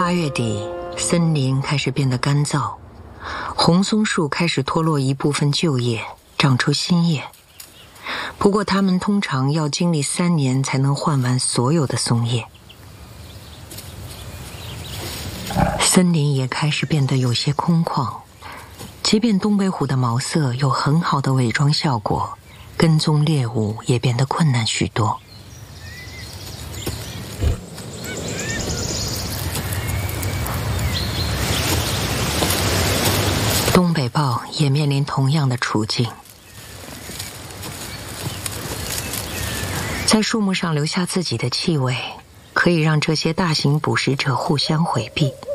8月底，森林开始变得干燥，红松树开始脱落一部分旧叶，长出新叶。不过它们通常要经历3年才能换完所有的松叶。森林也开始变得有些空旷，即便东北虎的毛色有很好的伪装效果，跟踪猎物也变得困难许多。东北豹也面临同样的处境，在树木上留下自己的气味，可以让这些大型捕食者互相回避。